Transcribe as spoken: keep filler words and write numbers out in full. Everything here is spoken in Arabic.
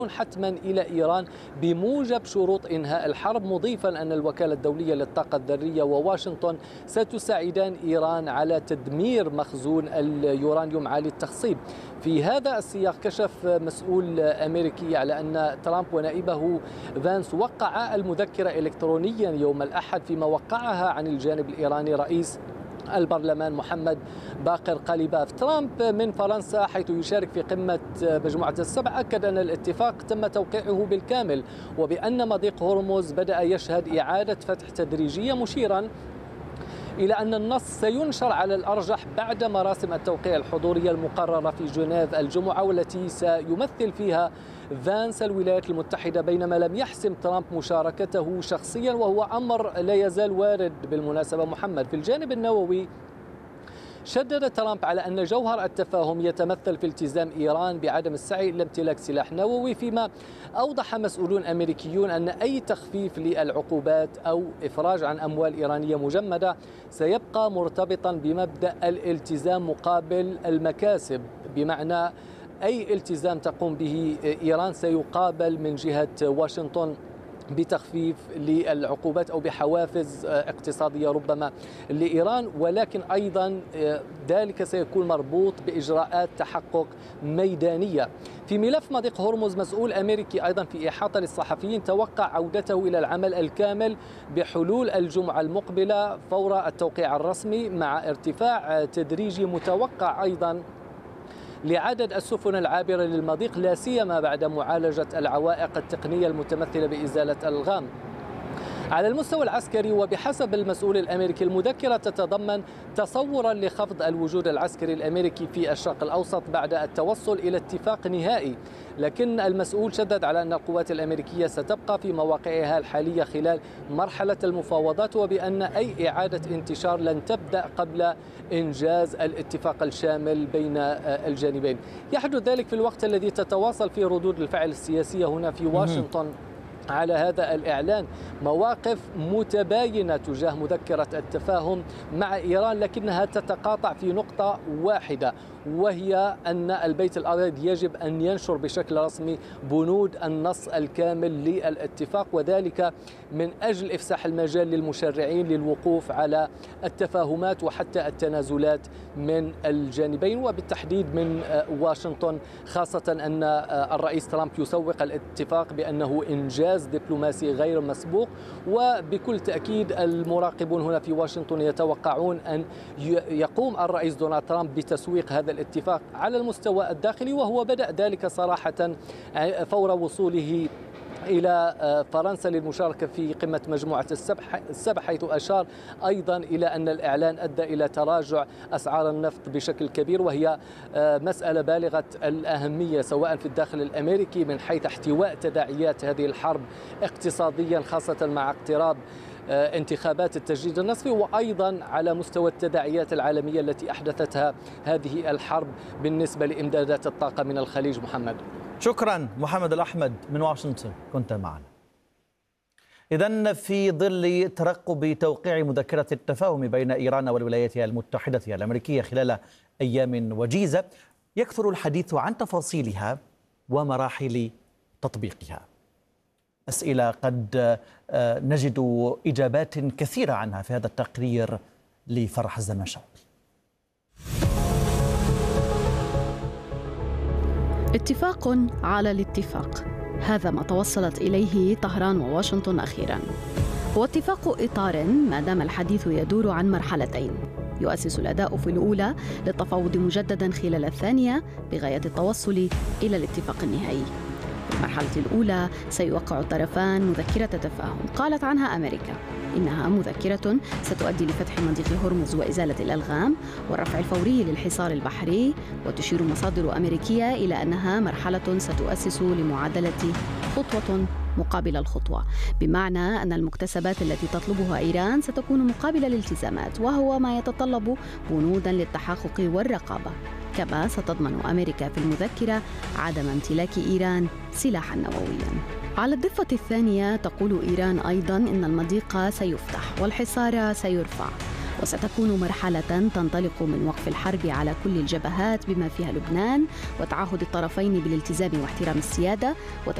حتما إلى إيران بموجب شروط إنهاء الحرب، مضيفا أن الوكالة الدولية للطاقة الذرية وواشنطن ستساعدان إيران على تدمير مخزون اليورانيوم عالي التخصيب. في هذا السياق كشف مسؤول أمريكي على أن ترامب ونائبه فانس وقعا المذكرة إلكترونيا يوم الأحد، فيما وقعها عن الجانب الإيراني رئيس البرلمان محمد باقر قليباف. ترامب من فرنسا حيث يشارك في قمة مجموعة السبع أكد أن الاتفاق تم توقيعه بالكامل، وبأن مضيق هرمز بدأ يشهد إعادة فتح تدريجية، مشيرا إلى أن النص سينشر على الأرجح بعد مراسم التوقيع الحضورية المقررة في جنيف الجمعة، والتي سيمثل فيها فانس الولايات المتحدة، بينما لم يحسم ترامب مشاركته شخصيا، وهو أمر لا يزال وارد بالمناسبة. محمد، في الجانب النووي شدد ترامب على أن جوهر التفاهم يتمثل في التزام إيران بعدم السعي لامتلاك سلاح نووي، فيما أوضح مسؤولون أمريكيون أن أي تخفيف للعقوبات أو إفراج عن أموال إيرانية مجمدة سيبقى مرتبطا بمبدأ الالتزام مقابل المكاسب، بمعنى أي التزام تقوم به إيران سيقابل من جهة واشنطن بتخفيف للعقوبات أو بحوافز اقتصادية ربما لإيران، ولكن أيضا ذلك سيكون مربوط بإجراءات تحقق ميدانية. في ملف مضيق هرمز، مسؤول أمريكي أيضا في إحاطة للصحفيين توقع عودته إلى العمل الكامل بحلول الجمعة المقبلة فور التوقيع الرسمي، مع ارتفاع تدريجي متوقع أيضا لعدد السفن العابرة للمضيق، لا سيما بعد معالجة العوائق التقنية المتمثلة بإزالة الألغام. على المستوى العسكري، وبحسب المسؤول الأمريكي، المذكرة تتضمن تصورا لخفض الوجود العسكري الأمريكي في الشرق الأوسط بعد التوصل إلى اتفاق نهائي، لكن المسؤول شدد على أن القوات الأمريكية ستبقى في مواقعها الحالية خلال مرحلة المفاوضات، وبأن أي إعادة انتشار لن تبدأ قبل إنجاز الاتفاق الشامل بين الجانبين. يحدث ذلك في الوقت الذي تتواصل فيه ردود الفعل السياسية هنا في واشنطن على هذا الإعلان، مواقف متباينة تجاه مذكرة التفاهم مع إيران، لكنها تتقاطع في نقطة واحدة، وهي أن البيت الأبيض يجب أن ينشر بشكل رسمي بنود النص الكامل للاتفاق، وذلك من أجل إفساح المجال للمشرعين للوقوف على التفاهمات وحتى التنازلات من الجانبين، وبالتحديد من واشنطن، خاصة أن الرئيس ترامب يسوق الاتفاق بأنه إنجاز دبلوماسي غير مسبوق. وبكل تأكيد المراقبون هنا في واشنطن يتوقعون أن يقوم الرئيس دونالد ترامب بتسويق هذا الاتفاق على المستوى الداخلي، وهو بدأ ذلك صراحة فور وصوله إلى فرنسا للمشاركة في قمة مجموعة السبع، حيث أشار أيضا إلى أن الإعلان أدى إلى تراجع أسعار النفط بشكل كبير، وهي مسألة بالغة الأهمية سواء في الداخل الأمريكي من حيث احتواء تداعيات هذه الحرب اقتصاديا، خاصة مع اقتراب انتخابات التجديد النصفي، وأيضا على مستوى التداعيات العالمية التي أحدثتها هذه الحرب بالنسبة لإمدادات الطاقة من الخليج. محمد، شكرا. محمد الأحمد من واشنطن كنت معنا. إذن في ظل ترقب توقيع مذكرة التفاهم بين إيران والولايات المتحدة الأمريكية خلال أيام وجيزة، يكثر الحديث عن تفاصيلها ومراحل تطبيقها. أسئلة قد نجد إجابات كثيرة عنها في هذا التقرير لفرح الزمشاوي. اتفاق على الاتفاق، هذا ما توصلت إليه طهران وواشنطن أخيراً. هو اتفاق إطار ما دام الحديث يدور عن مرحلتين، يؤسس الأداء في الأولى للتفاوض مجدداً خلال الثانية بغاية التوصل إلى الاتفاق النهائي. في المرحلة الأولى سيوقع الطرفان مذكرة تفاهم قالت عنها أمريكا إنها مذكرة ستؤدي لفتح مضيق هرمز وإزالة الألغام والرفع الفوري للحصار البحري، وتشير مصادر أمريكية إلى أنها مرحلة ستؤسس لمعادلة خطوة مقابل الخطوة، بمعنى أن المكتسبات التي تطلبها إيران ستكون مقابل الالتزامات، وهو ما يتطلب بنودا للتحقق والرقابة. كما ستضمن أمريكا في المذكرة عدم امتلاك إيران سلاحا نوويا. على الضفة الثانية تقول إيران أيضا إن المضيق سيفتح والحصار سيرفع، وستكون مرحلة تنطلق من وقف الحرب على كل الجبهات بما فيها لبنان وتعهد الطرفين بالالتزام واحترام السيادة